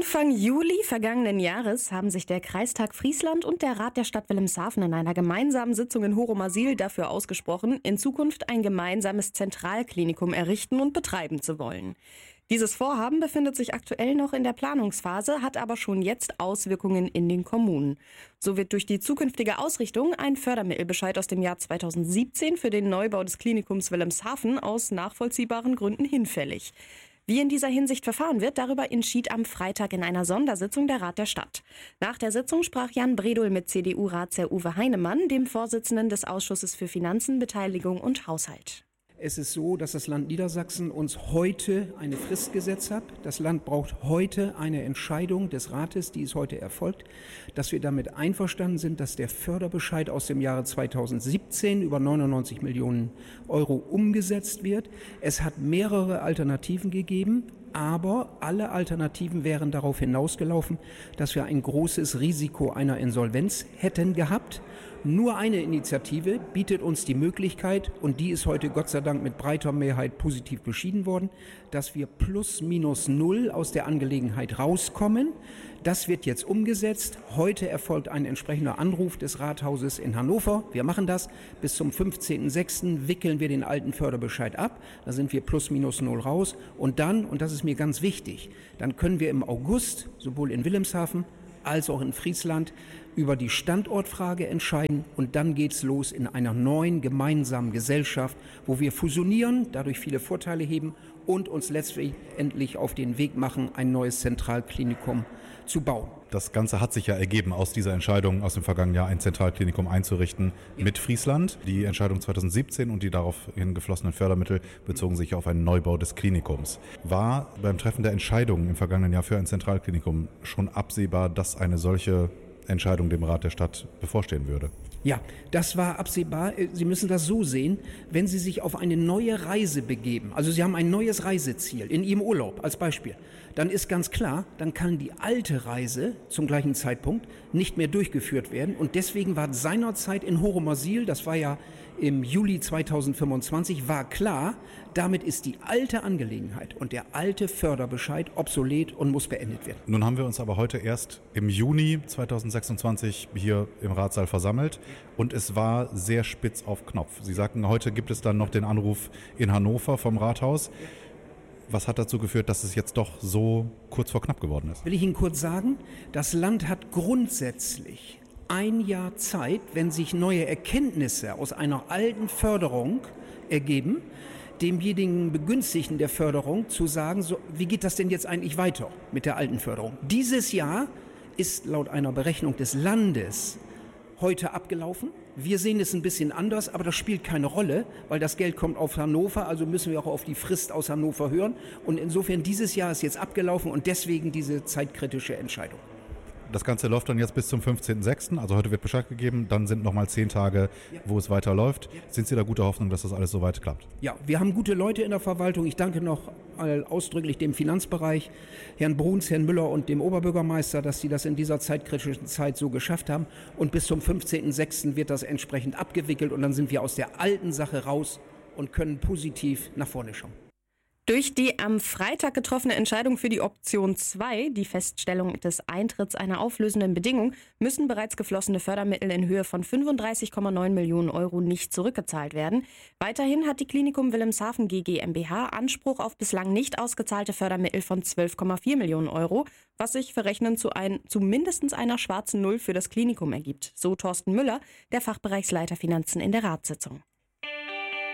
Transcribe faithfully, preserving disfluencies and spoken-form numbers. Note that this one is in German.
Anfang Juli vergangenen Jahres haben sich der Kreistag Friesland und der Rat der Stadt Wilhelmshaven in einer gemeinsamen Sitzung in Horumersiel dafür ausgesprochen, in Zukunft ein gemeinsames Zentralklinikum errichten und betreiben zu wollen. Dieses Vorhaben befindet sich aktuell noch in der Planungsphase, hat aber schon jetzt Auswirkungen in den Kommunen. So wird durch die zukünftige Ausrichtung ein Fördermittelbescheid aus dem Jahr zweitausendsiebzehn für den Neubau des Klinikums Wilhelmshaven aus nachvollziehbaren Gründen hinfällig. Wie in dieser Hinsicht verfahren wird, darüber entschied am Freitag in einer Sondersitzung der Rat der Stadt. Nach der Sitzung sprach Jan Bredow mit C D U-Ratsherr Uwe Heinemann, dem Vorsitzenden des Ausschusses für Finanzen, Beteiligung und Haushalt. Es ist so, dass das Land Niedersachsen uns heute eine Frist gesetzt hat. Das Land braucht heute eine Entscheidung des Rates, die ist heute erfolgt, dass wir damit einverstanden sind, dass der Förderbescheid aus dem Jahre zweitausendsiebzehn über neunundneunzig Millionen Euro umgesetzt wird. Es hat mehrere Alternativen gegeben, aber alle Alternativen wären darauf hinausgelaufen, dass wir ein großes Risiko einer Insolvenz hätten gehabt. Nur eine Initiative bietet uns die Möglichkeit, und die ist heute Gott sei Dank mit breiter Mehrheit positiv beschieden worden, dass wir plus minus null aus der Angelegenheit rauskommen. Das wird jetzt umgesetzt. Heute erfolgt ein entsprechender Anruf des Rathauses in Hannover. Wir machen das. Bis zum fünfzehnten sechsten wickeln wir den alten Förderbescheid ab. Da sind wir plus minus null raus. Und dann, und das ist mir ganz wichtig, dann können wir im August sowohl in Wilhelmshaven als auch in Friesland über die Standortfrage entscheiden, und dann geht's los in einer neuen gemeinsamen Gesellschaft, wo wir fusionieren, dadurch viele Vorteile heben und uns letztendlich auf den Weg machen, ein neues Zentralklinikum zu bauen. Das Ganze hat sich ja ergeben aus dieser Entscheidung aus dem vergangenen Jahr, ein Zentralklinikum einzurichten mit Friesland. Die Entscheidung zweitausendsiebzehn und die daraufhin geflossenen Fördermittel bezogen sich auf einen Neubau des Klinikums. War beim Treffen der Entscheidungen im vergangenen Jahr für ein Zentralklinikum schon absehbar, dass eine solche Entscheidung dem Rat der Stadt bevorstehen würde? Ja, das war absehbar. Sie müssen das so sehen, wenn Sie sich auf eine neue Reise begeben, also Sie haben ein neues Reiseziel in Ihrem Urlaub als Beispiel, dann ist ganz klar, dann kann die alte Reise zum gleichen Zeitpunkt nicht mehr durchgeführt werden, und deswegen war seinerzeit in Horumersiel, das war ja im Juli zweitausendfünfundzwanzig, war klar, damit ist die alte Angelegenheit und der alte Förderbescheid obsolet und muss beendet werden. Nun haben wir uns aber heute erst im Juni zweitausendsechsundzwanzig hier im Ratssaal versammelt und es war sehr spitz auf Knopf. Sie sagten, heute gibt es dann noch den Anruf in Hannover vom Rathaus. Was hat dazu geführt, dass es jetzt doch so kurz vor knapp geworden ist? Will ich Ihnen kurz sagen, das Land hat grundsätzlich ein Jahr Zeit, wenn sich neue Erkenntnisse aus einer alten Förderung ergeben, demjenigen Begünstigten der Förderung zu sagen, so, wie geht das denn jetzt eigentlich weiter mit der alten Förderung? Dieses Jahr ist laut einer Berechnung des Landes heute abgelaufen. Wir sehen es ein bisschen anders, aber das spielt keine Rolle, weil das Geld kommt auf Hannover, also müssen wir auch auf die Frist aus Hannover hören. Und insofern, dieses Jahr ist jetzt abgelaufen und deswegen diese zeitkritische Entscheidung. Das Ganze läuft dann jetzt bis zum fünfzehnten sechsten, also heute wird Bescheid gegeben, dann sind nochmal zehn Tage, wo es weiterläuft. Sind Sie da guter Hoffnung, dass das alles so weit klappt? Ja, wir haben gute Leute in der Verwaltung. Ich danke noch ausdrücklich dem Finanzbereich, Herrn Bruns, Herrn Müller und dem Oberbürgermeister, dass sie das in dieser zeitkritischen Zeit so geschafft haben. Und bis zum fünfzehnten sechsten wird das entsprechend abgewickelt und dann sind wir aus der alten Sache raus und können positiv nach vorne schauen. Durch die am Freitag getroffene Entscheidung für die Option zwei, die Feststellung des Eintritts einer auflösenden Bedingung, müssen bereits geflossene Fördermittel in Höhe von fünfunddreißig Komma neun Millionen Euro nicht zurückgezahlt werden. Weiterhin hat die Klinikum Wilhelmshaven G GmbH Anspruch auf bislang nicht ausgezahlte Fördermittel von zwölf Komma vier Millionen Euro, was sich verrechnen zu, ein, zu mindestens einer schwarzen Null für das Klinikum ergibt, so Thorsten Müller, der Fachbereichsleiter Finanzen in der Ratssitzung.